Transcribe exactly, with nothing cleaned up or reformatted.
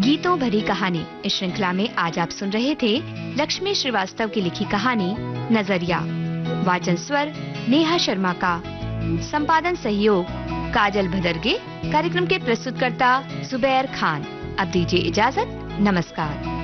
गीतों भरी कहानी इस श्रृंखला में आज आप सुन रहे थे लक्ष्मी श्रीवास्तव की लिखी कहानी नजरिया। वाचन स्वर नेहा शर्मा का, संपादन सहयोग काजल भदरगे। कार्यक्रम के प्रस्तुतकर्ता जुबैर खान। अब दीजिए इजाजत, नमस्कार।